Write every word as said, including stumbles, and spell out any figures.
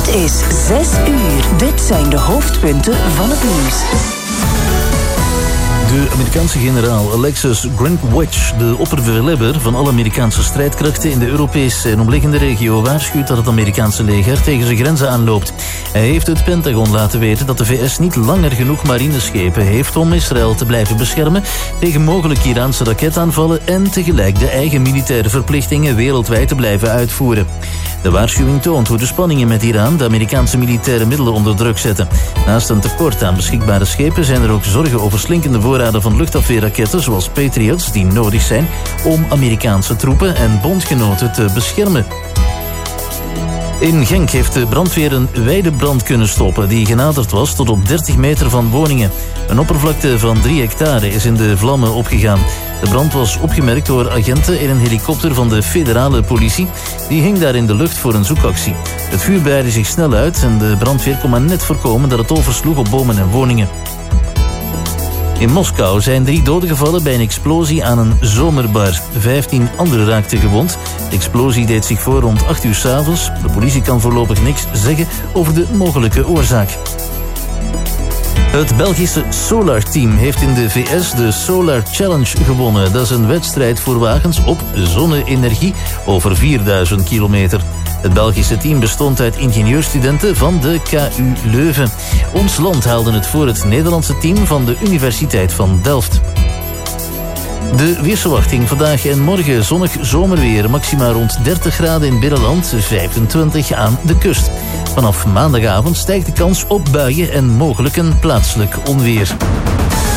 Het is zes uur. Dit zijn de hoofdpunten van het nieuws. De Amerikaanse generaal Alexis Grinkwitch, de opperbevelhebber van alle Amerikaanse strijdkrachten in de Europese en omliggende regio, waarschuwt dat het Amerikaanse leger tegen zijn grenzen aanloopt. Hij heeft het Pentagon laten weten dat de V S niet langer genoeg marineschepen heeft om Israël te blijven beschermen tegen mogelijk Iraanse raketaanvallen en tegelijk de eigen militaire verplichtingen wereldwijd te blijven uitvoeren. De waarschuwing toont hoe de spanningen met Iran de Amerikaanse militaire middelen onder druk zetten. Naast een tekort aan beschikbare schepen zijn er ook zorgen over slinkende voorraden van luchtafweerraketten zoals Patriots die nodig zijn om Amerikaanse troepen en bondgenoten te beschermen. In Genk heeft de brandweer een wijde brand kunnen stoppen die genaderd was tot op dertig meter van woningen. Een oppervlakte van drie hectare is in de vlammen opgegaan. De brand was opgemerkt door agenten in een helikopter van de federale politie. Die hing daar in de lucht voor een zoekactie. Het vuur breidde zich snel uit en de brandweer kon maar net voorkomen dat het oversloeg op bomen en woningen. In Moskou zijn drie doden gevallen bij een explosie aan een zomerbar. Vijftien anderen raakten gewond. De explosie deed zich voor rond acht uur 's avonds. De politie kan voorlopig niks zeggen over de mogelijke oorzaak. Het Belgische Solar Team heeft in de V S de Solar Challenge gewonnen. Dat is een wedstrijd voor wagens op zonne-energie over vierduizend kilometer. Het Belgische team bestond uit ingenieurstudenten van de K U Leuven. Ons land haalde het voor het Nederlandse team van de Universiteit van Delft. De weersverwachting vandaag en morgen zonnig zomerweer. Maxima rond dertig graden in binnenland, vijfentwintig aan de kust. Vanaf maandagavond stijgt de kans op buien en mogelijk een plaatselijk onweer.